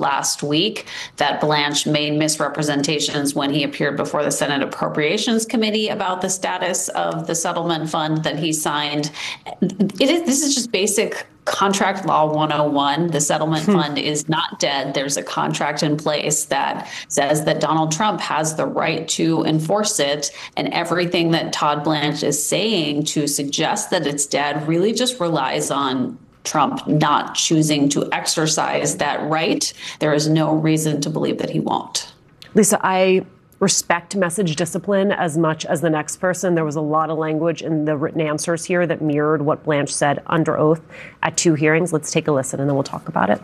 last week that Blanche made misrepresentations when he appeared before the Senate Appropriations Committee about the status of the settlement fund that he signed. This is just basic contract law 101. The settlement fund is not dead. There's a contract in place that says that Donald Trump has the right to enforce it. And everything that Todd Blanche is saying to suggest that it's dead really just relies on Trump not choosing to exercise that right. There is no reason to believe that he won't. Lisa, I respect message discipline as much as the next person. There was a lot of language in the written answers here that mirrored what Blanche said under oath at 2 hearings. Let's take a listen and then we'll talk about it.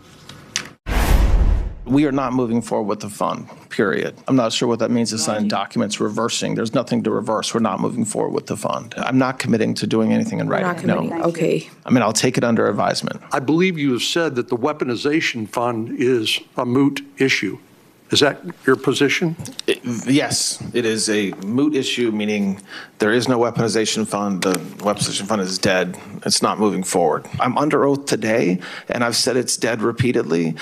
We are not moving forward with the fund, period. I'm not sure what that means to sign documents reversing. There's nothing to reverse. We're not moving forward with the fund. I'm not committing to doing anything in writing. No. Okay. I mean, I'll take it under advisement. I believe you have said that the weaponization fund is a moot issue. Is that your position? Yes, it is a moot issue, meaning there is no weaponization fund. The weaponization fund is dead. It's not moving forward. I'm under oath today, and I've said it's dead repeatedly.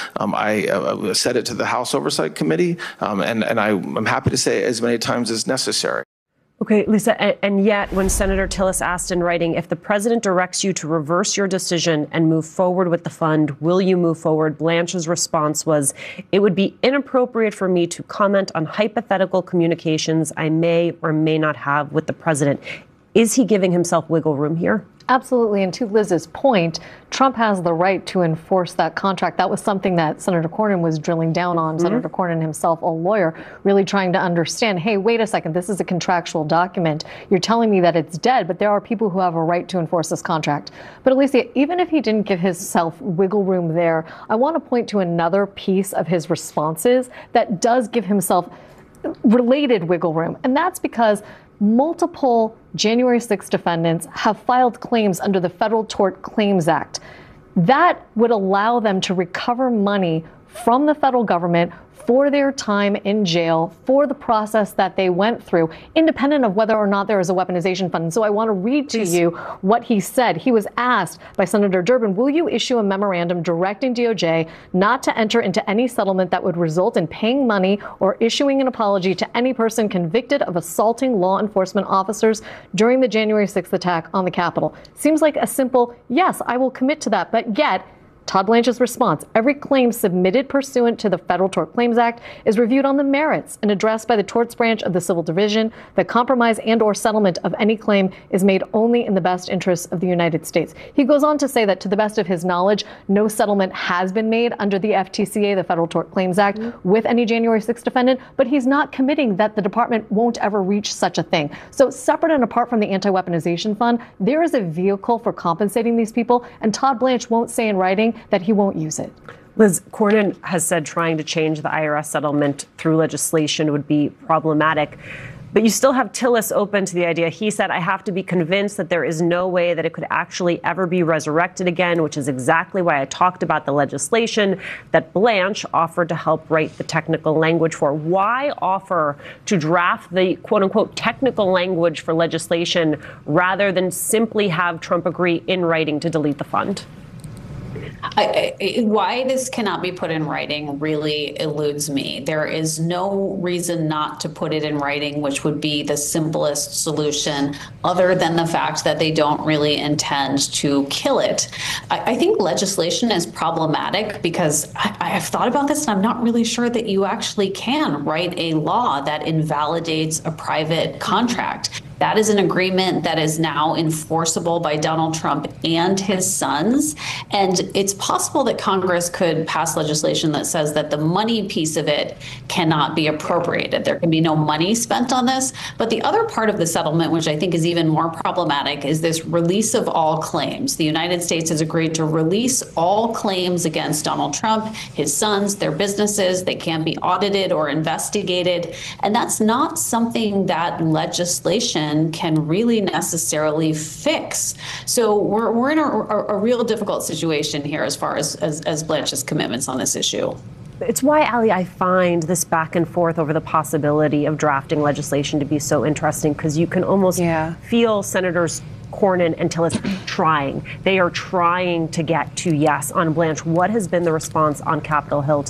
I said it to the House Oversight Committee, and I'm happy to say it as many times as necessary. Okay, Lisa, and yet when Senator Tillis asked in writing, if the president directs you to reverse your decision and move forward with the fund, will you move forward? Blanche's response was, it would be inappropriate for me to comment on hypothetical communications I may or may not have with the president. Is he giving himself wiggle room here? Absolutely. And to Liz's point, Trump has the right to enforce that contract. That was something that Senator Cornyn was drilling down on. Senator Cornyn himself, a lawyer, really trying to understand, hey, wait a second, this is a contractual document. You're telling me that it's dead, but there are people who have a right to enforce this contract. But Alicia, even if he didn't give himself wiggle room there, I want to point to another piece of his responses that does give himself related wiggle room. And that's because multiple January 6 defendants have filed claims under the Federal Tort Claims Act. That would allow them to recover money from the federal government for their time in jail, for the process that they went through, independent of whether or not there is a weaponization fund. And so I want to read to you what he said. He was asked by Senator Durbin, will you issue a memorandum directing DOJ not to enter into any settlement that would result in paying money or issuing an apology to any person convicted of assaulting law enforcement officers during the January 6th attack on the Capitol? Seems like a simple, yes, I will commit to that, but yet Todd Blanche's response, every claim submitted pursuant to the Federal Tort Claims Act is reviewed on the merits and addressed by the torts branch of the Civil Division. The compromise and or settlement of any claim is made only in the best interests of the United States. He goes on to say that to the best of his knowledge, no settlement has been made under the FTCA, the Federal Tort Claims Act, with any January 6th defendant, but he's not committing that the department won't ever reach such a thing. So separate and apart from the anti-weaponization fund, there is a vehicle for compensating these people, and Todd Blanche won't say in writing that he won't use it. Liz, Cornyn has said trying to change the IRS settlement through legislation would be problematic. But you still have Tillis open to the idea. He said, I have to be convinced that there is no way that it could actually ever be resurrected again, which is exactly why I talked about the legislation that Blanche offered to help write the technical language for. Why offer to draft the quote unquote technical language for legislation rather than simply have Trump agree in writing to delete the fund? Why this cannot be put in writing really eludes me. There is no reason not to put it in writing, which would be the simplest solution, other than the fact that they don't really intend to kill it. I think legislation is problematic because I've thought about this and I'm not really sure that you actually can write a law that invalidates a private contract. That is an agreement that is now enforceable by Donald Trump and his sons. And it's possible that Congress could pass legislation that says that the money piece of it cannot be appropriated. There can be no money spent on this. But the other part of the settlement, which I think is even more problematic, is this release of all claims. The United States has agreed to release all claims against Donald Trump, his sons, their businesses. They can't be audited or investigated. And that's not something that legislation can really necessarily fix. So we're in a real difficult situation here as far as Blanche's commitments on this issue. It's why, Ali, I find this back and forth over the possibility of drafting legislation to be so interesting, because you can almost feel Senators Cornyn and Tillis trying. They are trying to get to yes on Blanche. What has been the response on Capitol Hill